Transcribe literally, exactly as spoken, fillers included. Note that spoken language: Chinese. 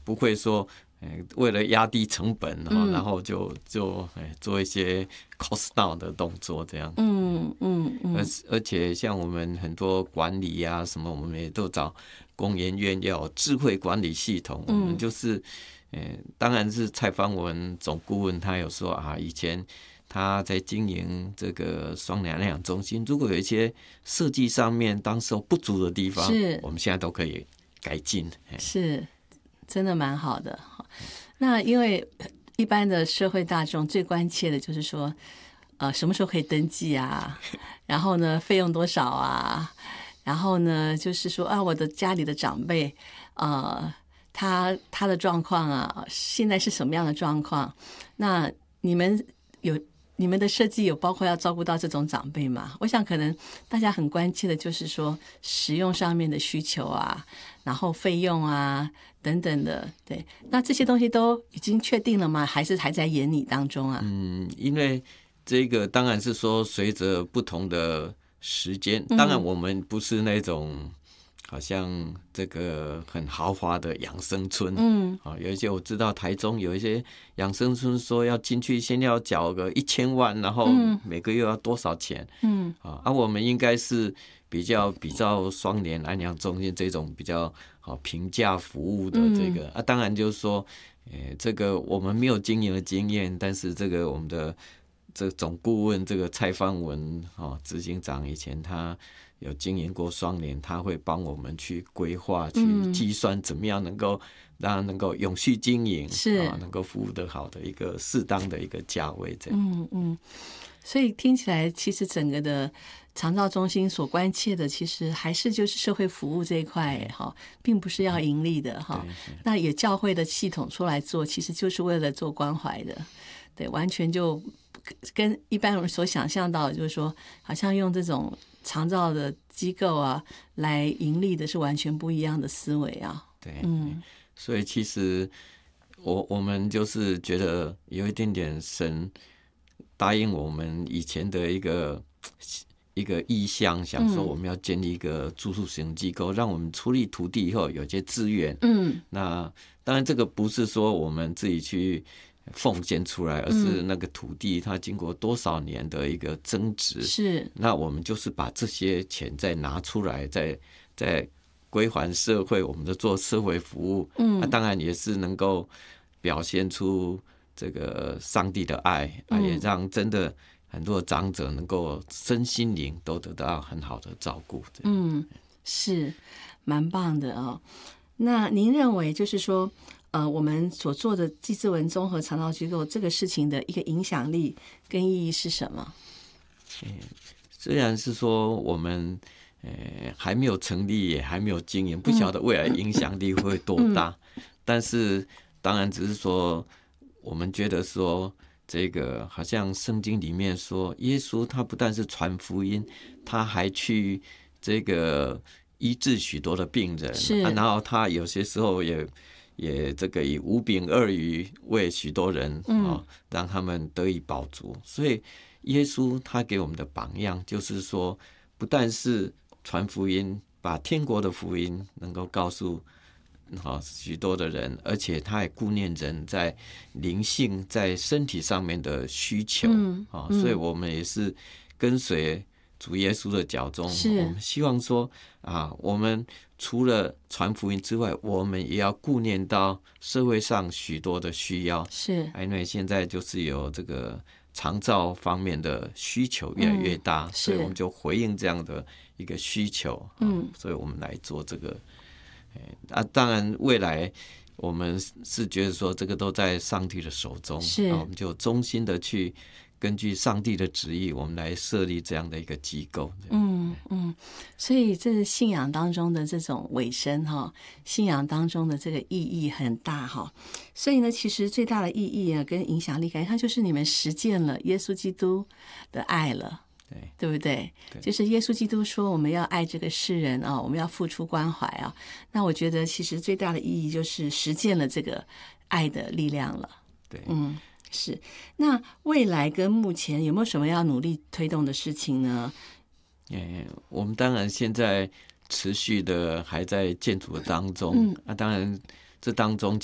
不会说为了压低成本， 嗯、 然后就就做一些 cost down 的动作这样。 嗯嗯嗯。 而而且像我们很多管理啊什么，我们也都找工研院要有智慧管理系统。 嗯、 我们就是，呃，当然是蔡芳文总顾问他有说啊，以前他在经营这个双疗养中心，如果有一些设计上面当时候不足的地方， 是我们现在都可以改进。 是，真的蛮好的。那因为一般的社会大众最关切的就是说，呃，什么时候可以登记啊？然后呢，费用多少啊？然后呢，就是说啊，我的家里的长辈，呃，他他的状况啊，现在是什么样的状况？那你们有你们的设计有包括要照顾到这种长辈吗？我想可能大家很关切的就是说使用上面的需求啊，然后费用啊等等的。对，那这些东西都已经确定了吗？还是还在研拟当中啊？ 嗯，因为这个当然是说随着不同的时间，当然我们不是那种好像这个很豪华的养生村。 嗯， 啊，有一些我知道台中有一些养生村说要进去先要缴个一千万，然后每个月要多少钱。 嗯， 啊，啊我们应该是比较比较双联安养中心这种比较好平价服务的这个、嗯、啊，当然就是说，呃，这个我们没有经营的经验，但是这个我们的这总顾问这个蔡芳文哦执行长以前他有经营过双联，他会帮我们去规划、去计算怎么样能够让能够永续经营， 是、 啊、能够服务得好的一个适当的一个价位这样。 嗯嗯，所以听起来其实整个的长照中心所关切的其实还是就是社会服务这一块哈，并不是要盈利的哈。那也教会的系统出来做，其实就是为了做关怀的，对，完全就跟一般人所想象到的就是说好像用这种长照的机构啊来盈利的是完全不一样的思维啊。 对， 嗯， 所以其实我我们就是觉得有一点点神答应我们以前的一个一个意向，想说我们要建立一个住宿使用机构，嗯、让我们处理土地以后有些资源。嗯，那当然这个不是说我们自己去奉献出来，而是那个土地它经过多少年的一个增值， 是， 那我们就是把这些钱再拿出来，再再归还社会，我们的做社会服务。嗯，那、啊、当然也是能够表现出这个上帝的爱，啊，也让真的很多长者能够身心灵都得到很好的照顾。 嗯，是蛮棒的哦。那您认为就是说，呃，我们所做的季志文综合长照机构这个事情的一个影响力跟意义是什么？ 嗯、虽然是说我们呃还没有成立，也还没有经营，不晓得未来影响力会多大，嗯、但是当然只是说我们觉得说这个好像圣经里面说，耶稣他不但是传福音，他还去这个医治许多的病人，是、啊、然后他有些时候也也这个以五饼二鱼为许多人、嗯哦、让他们得以饱足。所以耶稣他给我们的榜样就是说，不但是传福音，把天国的福音能够告诉好许多的人，而且他也顾念人在灵性在身体上面的需求、嗯哦、所以我们也是跟随主耶稣的脚踪，我们希望说啊，我们除了传福音之外，我们也要顾念到社会上许多的需要，是因为现在就是有这个长照方面的需求越来越大、嗯、所以我们就回应这样的一个需求、嗯啊、所以我们来做这个啊，当然未来我们是觉得说这个都在上帝的手中，是、啊、我们就衷心的去根据上帝的旨意，我们来设立这样的一个机构。 嗯嗯，所以这是信仰当中的这种委身哈，信仰当中的这个意义很大哈。所以呢，其实最大的意义啊，跟影响力，感觉它就是你们实践了耶稣基督的爱了。对，对不对？对，就是耶稣基督说我们要爱这个世人啊，我们要付出关怀啊。那我觉得其实最大的意义就是实践了这个爱的力量了。 对， 嗯，是。那未来跟目前有没有什么要努力推动的事情呢？ 嗯，我们当然现在持续的还在建筑当中、嗯、啊，当然这当中